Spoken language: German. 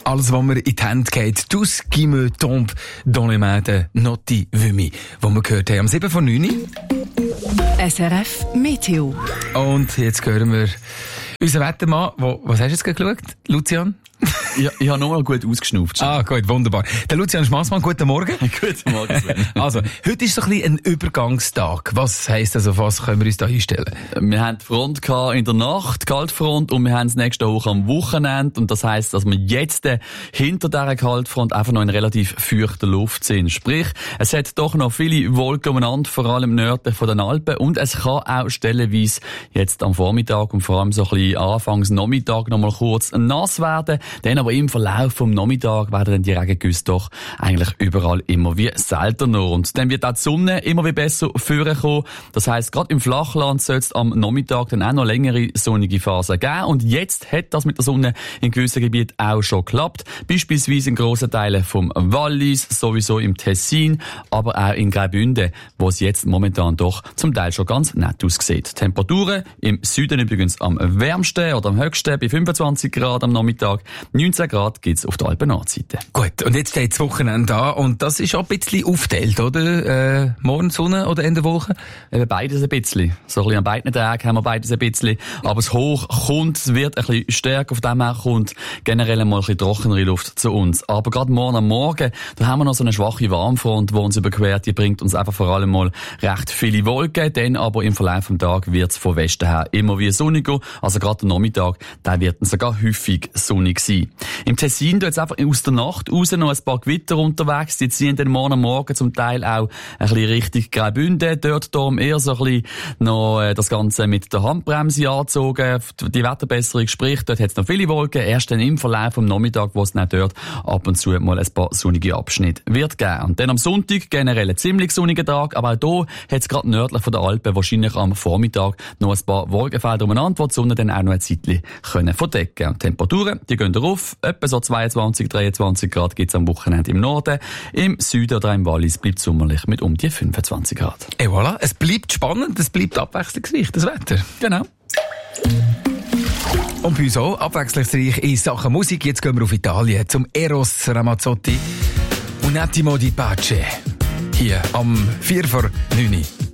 Alles, was mir in die Hände geht. Tout ce qui me tombe dans les mains de Notti Vumi, wo wir gehört haben am 7 von 9. SRF Meteo. Und jetzt hören wir unseren Wettermann, was hast du jetzt geschaut, Lucian? Ja, ich habe nochmal gut ausgeschnauft. Ah, gut, wunderbar. Der Lucian Schmassmann, guten Morgen. Guten Morgen, Sven. Also, heute ist so ein bisschen ein Übergangstag. Was heisst das, auf was können wir uns da einstellen? Wir haben die Front in der Nacht, Kaltfront, und wir haben das nächste hoch am Wochenende. Und das heisst, dass wir jetzt hinter dieser Kaltfront einfach noch in relativ feuchter Luft sind. Sprich, es hat doch noch viele Wolken umeinander, vor allem nördlich von den Alpen. Und es kann auch stellenweise jetzt am Vormittag und vor allem so ein bisschen anfangs Nachmittag noch mal kurz nass werden. Dann aber im Verlauf vom Nachmittag werden dann die Regengüsse doch eigentlich überall immer wie seltener. Und dann wird auch die Sonne immer wie besser vorkommen. Das heisst, gerade im Flachland soll es am Nachmittag dann auch noch längere sonnige Phasen geben. Und jetzt hat das mit der Sonne in gewissen Gebieten auch schon geklappt. Beispielsweise in grossen Teilen vom Wallis, sowieso im Tessin, aber auch in Graubünden, wo es jetzt momentan doch zum Teil schon ganz nett aussieht. Temperaturen im Süden übrigens am wärmsten oder am höchsten bei 25 Grad am Nachmittag. 19 Grad gibt's auf der Alpen-Nordseite. Gut, und jetzt steht das Wochenende an und das ist auch ein bisschen aufgeteilt, oder? Morgen Sonne oder Ende Woche? Eben beides ein bisschen. So ein bisschen an beiden Tagen haben wir beides ein bisschen. Aber das Hoch kommt, es wird ein bisschen stärker, auf dem her kommt generell mal ein bisschen trockenere Luft zu uns. Aber gerade morgen am Morgen, da haben wir noch so eine schwache Warmfront, die uns überquert. Die bringt uns einfach vor allem mal recht viele Wolken. Dann aber im Verlauf des Tages wird es von Westen her immer wie sonniger. Also gerade der Nachmittag, da wird dann sogar häufig sonnig sein. Im Tessin, da jetzt einfach aus der Nacht raus noch ein paar Gewitter unterwegs. Die ziehen dann morgen am Morgen zum Teil auch ein bisschen Richtung Graubünden. Dort darum eher so ein bisschen noch das Ganze mit der Handbremse angezogen. Die Wetterbesserung, sprich, dort hat es noch viele Wolken. Erst dann im Verlauf vom Nachmittag, wo es dann dort ab und zu mal ein paar sonnige Abschnitte wird geben. Und dann am Sonntag generell ein ziemlich sonniger Tag. Aber auch hier hat es gerade nördlich von der Alpen wahrscheinlich am Vormittag noch ein paar Wolkenfelder umeinander, die die Sonne dann auch noch ein Zeitchen verdecken können. Und die Temperaturen, die gehen rauf. Etwa so 22, 23 Grad gibt es am Wochenende im Norden. Im Süden oder im Wallis bleibt es sommerlich mit um die 25 Grad. Et voilà, es bleibt spannend, es bleibt abwechslungsreich, das Wetter. Genau. Und bei uns auch abwechslungsreich in Sachen Musik. Jetzt gehen wir auf Italien zum Eros Ramazzotti. Un attimo di pace. Hier am 4 vor 9.